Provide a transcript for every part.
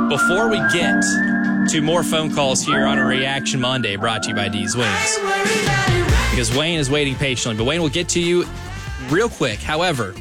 Before we get to more phone calls here on a Reaction Monday brought to you by D's Wings, because Wayne is waiting patiently, but Wayne will get to you real quick. However,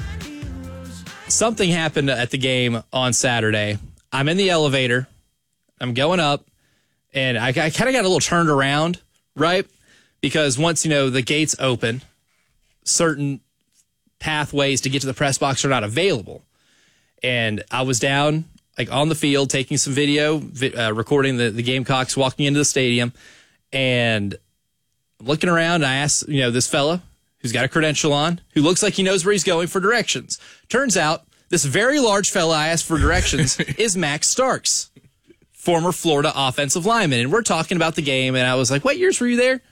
something happened at the game on Saturday. I'm in the elevator. I'm going up, and I kind of got a little turned around, right? Because once, the gates open, certain pathways to get to the press box are not available. And I was down on the field taking some video, recording the Gamecocks walking into the stadium. And I'm looking around, and I asked, this fella who's got a credential on, who looks like he knows where he's going for directions. Turns out this very large fella I asked for directions is Max Starks, former Florida offensive lineman. And we're talking about the game, and I was like, what years were you there?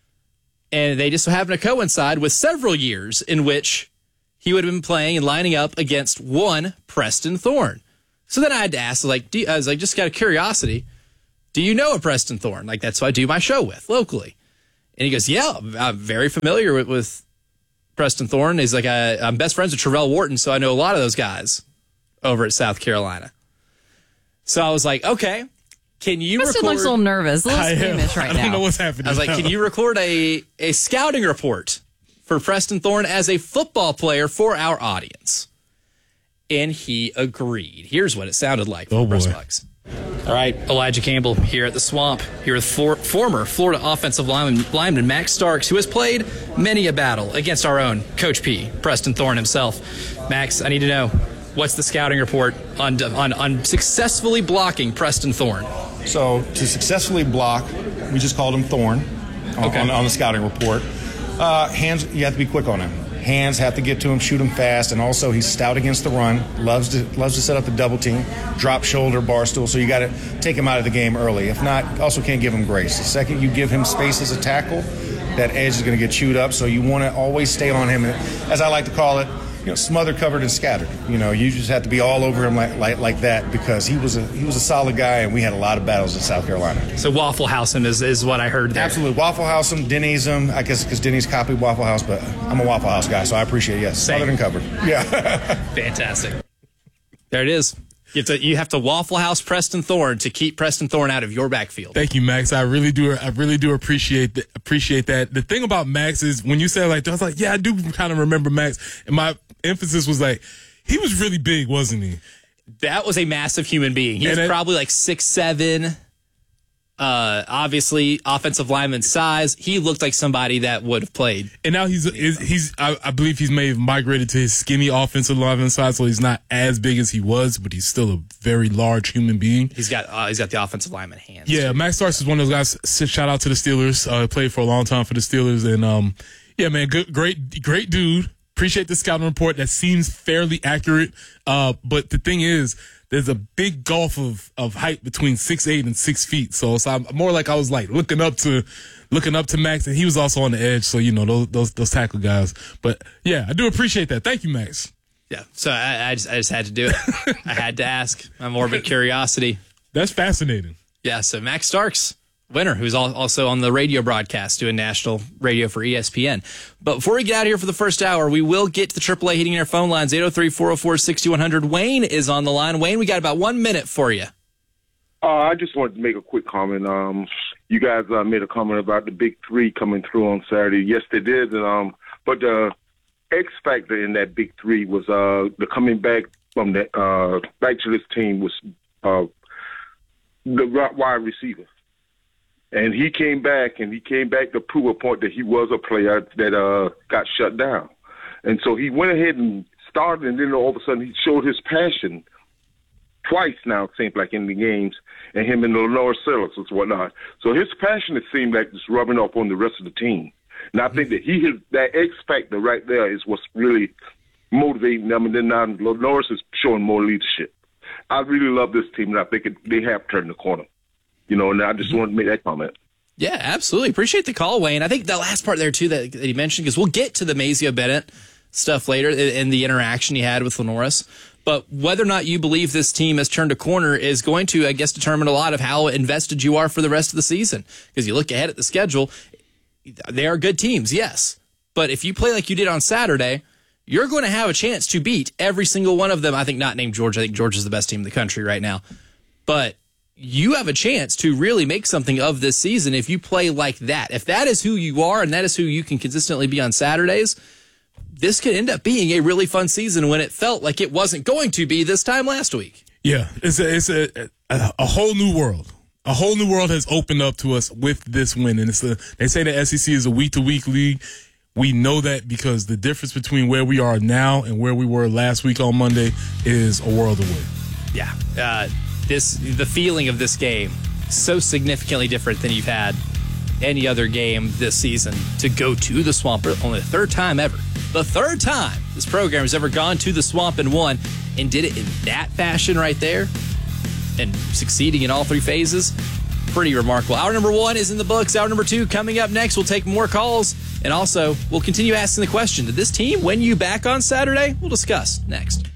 And they just happened to coincide with several years in which he would have been playing and lining up against one Preston Thorn. So then I had to ask, I was just out of curiosity, do you know a Preston Thorn? That's who I do my show with locally. And he goes, yeah, I'm very familiar with Preston Thorn. He's like, I'm best friends with Travell Wharton, so I know a lot of those guys over at South Carolina. So I was like, okay, can you record... Preston looks a little nervous, a little squeamish right now. I don't know what's happening. I was like, can you record a scouting report for Preston Thorn as a football player for our audience? And he agreed. Here's what it sounded like from Press Box. All right, Elijah Campbell here at the Swamp, here with former Florida offensive lineman Max Starks, who has played many a battle against our own Coach P, Preston Thorn himself. Max, I need to know, what's the scouting report on successfully blocking Preston Thorn? So to successfully block, we just called him Thorn on the scouting report. Hands, you have to be quick on him. Hands have to get to him, shoot him fast, and also he's stout against the run, loves to set up the double team, drop shoulder, bar stool, so you got to take him out of the game early. If not, also can't give him grace. The second you give him space as a tackle, that edge is going to get chewed up, so you want to always stay on him, and as I like to call it, smothered, covered, and scattered. You just have to be all over him like that, because he was a solid guy, and we had a lot of battles in South Carolina. So Waffle House him is what I heard there. Absolutely. Waffle House him, Denny's him, I guess because Denny's copied Waffle House, but I'm a Waffle House guy, so I appreciate it. Yes, smothered and covered. Yeah. Fantastic. There it is. You have to Waffle House Preston Thorn to keep Preston Thorn out of your backfield. Thank you, Max. I really do appreciate that. The thing about Max is when you said I was like, yeah, I do kind of remember Max, and my emphasis was he was really big, wasn't he? That was a massive human being. He was probably 6'7". Obviously offensive lineman size. He looked like somebody that would have played. And now I believe he's migrated to his skinny offensive lineman size, so he's not as big as he was, but he's still a very large human being. He's got the offensive lineman hands. Yeah, too. Max Starks is one of those guys. Shout out to the Steelers. Played for a long time for the Steelers, and yeah, man, great dude. Appreciate the scouting report. That seems fairly accurate. But the thing is, there's a big gulf of height between 6'8" and 6 feet. So I'm more I was looking up to Max, and he was also on the edge. So those tackle guys. But yeah, I do appreciate that. Thank you, Max. Yeah. So I just had to do it. I had to ask. My morbid curiosity. That's fascinating. Yeah. So Max Starks, winner, who's also on the radio broadcast doing national radio for ESPN. But before we get out of here for the first hour, we will get to the AAA Heating and Air phone lines, 803-404-6100. Wayne is on the line. Wayne, we got about 1 minute for you. I just wanted to make a quick comment. You guys made a comment about the Big Three coming through on Saturday. Yes, they did. But the X factor in that Big Three was the coming back from back to this team was the wide receiver. And he came back to prove a point that he was a player that got shut down. And so he went ahead and started, and then all of a sudden he showed his passion twice now, it seems like, in the games, and him and Lenore Sellers and whatnot. So his passion, it seemed like, just rubbing off on the rest of the team. And I think that that X factor right there is what's really motivating them. And then now Lenore is showing more leadership. I really love this team, and I think they have turned the corner. And I just wanted to make that comment. Yeah, absolutely. Appreciate the call, Wayne. I think the last part there, too, that he mentioned, because we'll get to the Mazio Bennett stuff later in the interaction he had with Lenoris. But whether or not you believe this team has turned a corner is going to, I guess, determine a lot of how invested you are for the rest of the season. Because you look ahead at the schedule, they are good teams, yes. But if you play like you did on Saturday, you're going to have a chance to beat every single one of them. I think not named Georgia. I think Georgia's the best team in the country right now. but you have a chance to really make something of this season if you play like that. If that is who you are and that is who you can consistently be on Saturdays, this could end up being a really fun season when it felt like it wasn't going to be this time last week. Yeah, it's a whole new world. A whole new world has opened up to us with this win. And they say the SEC is a week-to-week league. We know that because the difference between where we are now and where we were last week on Monday is a world away. Yeah. The feeling of this game so significantly different than you've had any other game this season. To go to the Swamp, only the third time ever. The third time this program has ever gone to the Swamp and won, and did it in that fashion right there, and succeeding in all three phases. Pretty remarkable. Hour number 1 is in the books. Hour number 2 coming up next. We'll take more calls, and also we'll continue asking the question, did this team win you back on Saturday? We'll discuss next.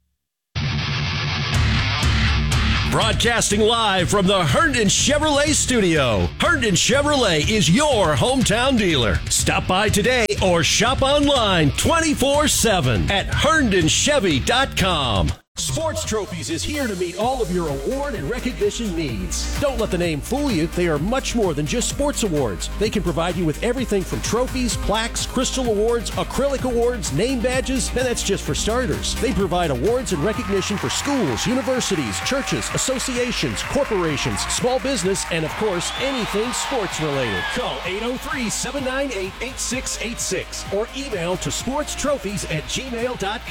Broadcasting live from the Herndon Chevrolet studio. Herndon Chevrolet is your hometown dealer. Stop by today or shop online 24/7 at HerndonChevy.com. Sports Trophies is here to meet all of your award and recognition needs. Don't let the name fool you. They are much more than just sports awards. They can provide you with everything from trophies, plaques, crystal awards, acrylic awards, name badges, and that's just for starters. They provide awards and recognition for schools, universities, churches, associations, corporations, small business, and of course, anything sports related. Call 803-798-8686 or email to sportstrophies@gmail.com.